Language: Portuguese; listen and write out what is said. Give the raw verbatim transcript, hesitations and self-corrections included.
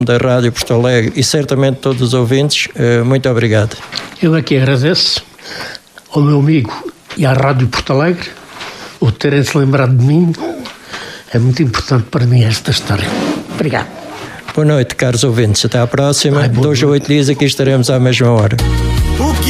da Rádio Porto Alegre e certamente todos os ouvintes, muito obrigado. Eu aqui agradeço ao meu amigo e à Rádio Porto Alegre o terem-se lembrado de mim. É muito importante para mim esta história. Obrigado. Boa noite, caros ouvintes. Até à próxima. Ai, Dois a oito dias aqui estaremos à mesma hora.